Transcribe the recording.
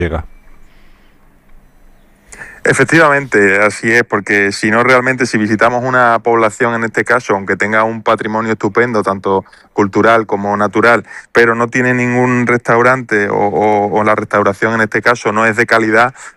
llega. Efectivamente, así es, porque si no realmente, si visitamos una población en este caso, aunque tenga un patrimonio estupendo, tanto cultural como natural, pero no tiene ningún restaurante o la restauración en este caso no es de calidad,